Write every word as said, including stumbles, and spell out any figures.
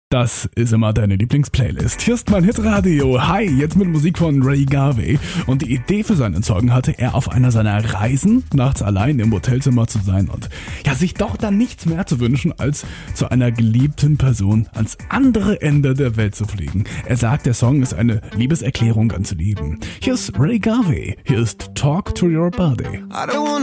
Das ist immer deine Lieblingsplaylist. Hier ist mein Hitradio. Hi, jetzt mit Musik von Ray Garvey. Und die Idee für seinen Song hatte er auf einer seiner Reisen, nachts allein im Hotelzimmer zu sein und ja, sich doch dann nichts mehr zu wünschen, als zu einer geliebten Person ans andere Ende der Welt zu fliegen. Er sagt, der Song ist eine Liebeserklärung ans Leben. Hier ist Ray Garvey. Hier ist Talk to Your Body.